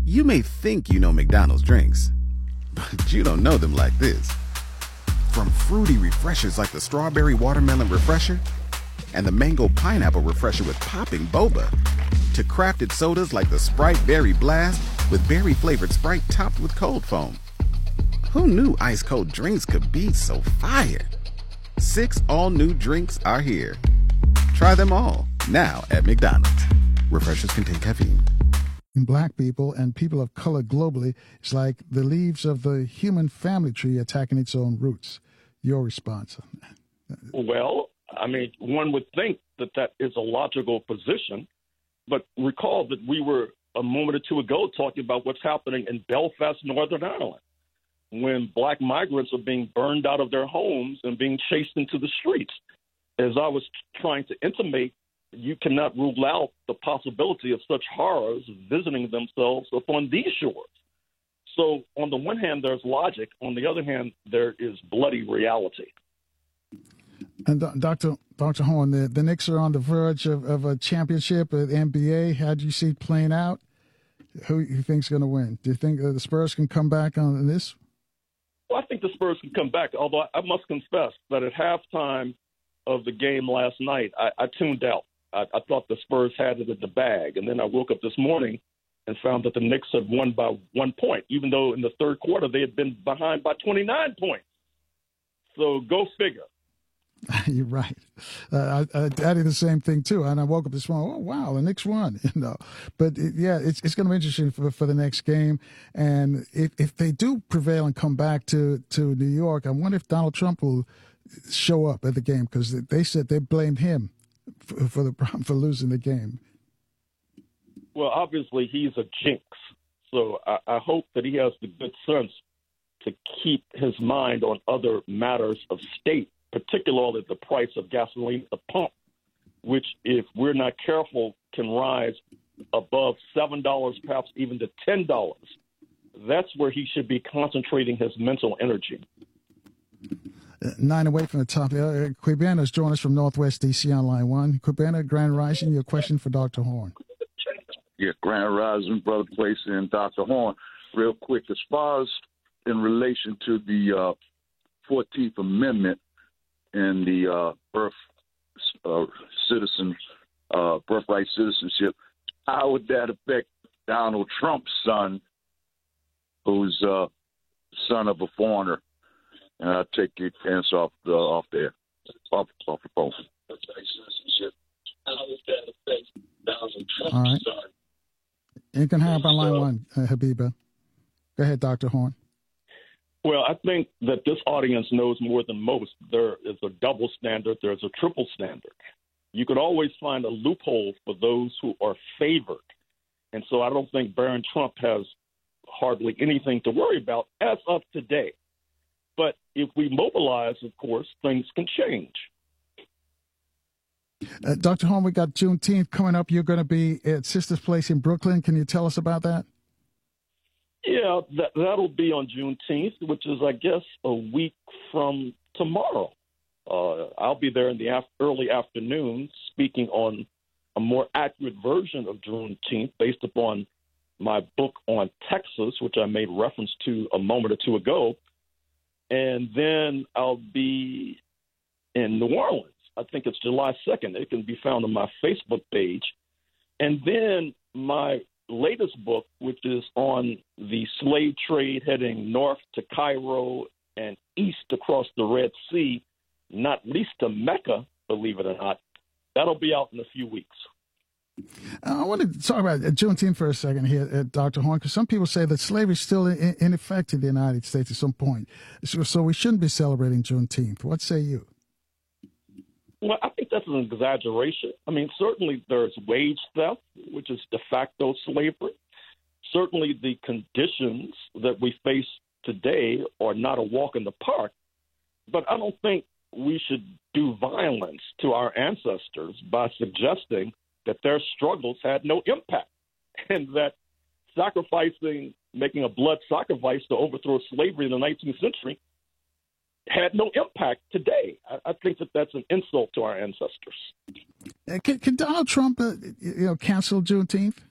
You may think you know McDonald's drinks, but you don't know them like this. From fruity refreshers like the Strawberry Watermelon Refresher and the Mango Pineapple Refresher with popping boba, to crafted sodas like the Sprite Berry Blast with berry-flavored Sprite topped with cold foam. Who knew ice-cold drinks could be so fire? 6 all-new drinks are here. Try them all, now at McDonald's. Refreshers contain caffeine. Black people and people of color globally is like the leaves of the human family tree attacking its own roots. Your response on that? Well, I mean, one would think that that is a logical position, but recall that we were a moment or two ago talking about what's happening in Belfast, Northern Ireland, when black migrants are being burned out of their homes and being chased into the streets. As I was trying to intimate, you cannot rule out the possibility of such horrors visiting themselves upon these shores. So on the one hand, there's logic. On the other hand, there is bloody reality. And Dr. Horn, the Knicks are on the verge of a championship at the NBA. How do you see it playing out? Who do you think's going to win? Do you think the Spurs can come back on this? Well, I think the Spurs can come back, although I must confess that at halftime of the game last night, I tuned out. I thought the Spurs had it in the bag. And then I woke up this morning and found that the Knicks had won by 1 point, even though in the third quarter they had been behind by 29 points. So go figure. You're right. I did the same thing too, and I woke up this morning. Oh wow, the Knicks won. But it's going to be interesting for the next game. And if they do prevail and come back to New York, I wonder if Donald Trump will show up at the game, because they said they blamed him for losing the game. Well, obviously he's a jinx, so I hope that he has the good sense to keep his mind on other matters of state, particularly the price of gasoline at the pump, which, if we're not careful, can rise above $7, perhaps even to $10. That's where he should be concentrating his mental energy. 9 away from the top. Quibana's joined us from Northwest D.C. on line 1. Quibana, Grand Rising, your question for Dr. Horn. Yeah, Grand Rising, Brother Place, and Dr. Horn. Real quick, as far as in relation to the 14th Amendment and the birthright citizenship, how would that affect Donald Trump's son, who's son of a foreigner? And I'll take your answer off the phone. All right. You can have on line 1, Habiba. Go ahead, Dr. Horn. Well, I think that this audience knows more than most. There is a double standard. There's a triple standard. You could always find a loophole for those who are favored. And so I don't think Barron Trump has hardly anything to worry about as of today. But if we mobilize, of course, things can change. Dr. Horn, we got Juneteenth coming up. You're going to be at Sister's Place in Brooklyn. Can you tell us about that? Yeah, that'll be on Juneteenth, which is, I guess, a week from tomorrow. I'll be there in the early afternoon speaking on a more accurate version of Juneteenth based upon my book on Texas, which I made reference to a moment or two ago. And then I'll be in New Orleans. I think it's July 2nd. It can be found on my Facebook page. And then my latest book, which is on the slave trade heading north to Cairo and east across the Red Sea, not least to Mecca, believe it or not, that'll be out in a few weeks. I want to talk about Juneteenth for a second here, Dr. Horn, because some people say that slavery is still in effect in the United States at some point. So we shouldn't be celebrating Juneteenth. What say you? Well, I think that's an exaggeration. I mean, certainly there's wage theft, which is de facto slavery. Certainly the conditions that we face today are not a walk in the park. But I don't think we should do violence to our ancestors by suggesting that their struggles had no impact, and that making a blood sacrifice to overthrow slavery in the 19th century had no impact today. I think that that's an insult to our ancestors. Can Donald Trump, cancel Juneteenth?